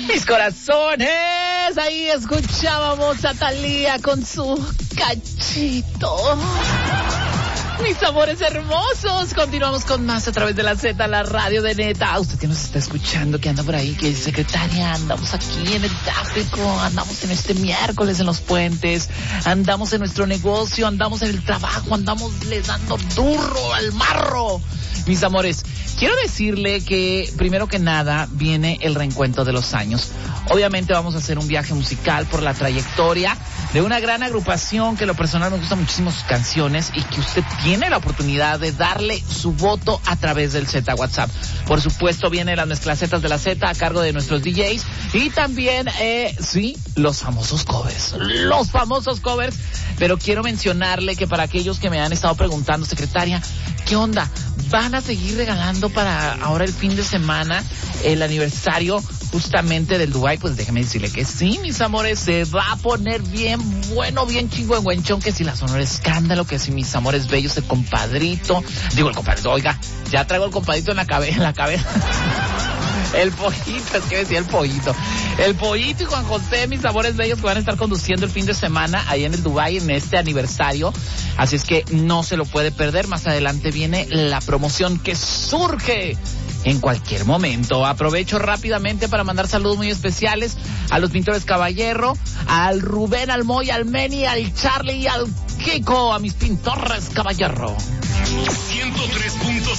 Mis corazones, ahí escuchábamos a Thalía con su cachito. Mis amores hermosos, continuamos con más a través de la Z, la radio de Neta. Usted que nos está escuchando, que anda por ahí, que es secretaria, andamos aquí en el tráfico, andamos en este miércoles en los puentes, andamos en nuestro negocio, andamos en el trabajo, andamos le dando duro al marro. Mis amores, quiero decirle que primero que nada viene el reencuentro de los años. Obviamente vamos a hacer un viaje musical por la trayectoria de una gran agrupación que a lo personal nos gustan muchísimo sus canciones y que usted tiene la oportunidad de darle su voto a través del Z WhatsApp. Por supuesto vienen las mezclacetas de la Z a cargo de nuestros DJs y también, sí, los famosos covers. Pero quiero mencionarle que para aquellos que me han estado preguntando, secretaria, ¿qué onda? ¿Van a seguir regalando para ahora el fin de semana el aniversario justamente del Dubái? Pues déjeme decirle que sí, mis amores, se va a poner bien bueno, bien chingüengüenchón, que si la Sonora Escándalo, que si mis amores bellos, el compadrito, oiga, ya traigo el compadrito en la cabeza. El pollito, es que decía el pollito. El pollito y Juan José, mis amores bellos, que van a estar conduciendo el fin de semana ahí en el Dubái en este aniversario. Así es que no se lo puede perder. Más adelante viene la promoción que surge en cualquier momento. Aprovecho rápidamente para mandar saludos muy especiales a los pintores Caballero, al Rubén, al Moy, al Meni, al Charlie y al Kiko, a mis pintores Caballero. 103.5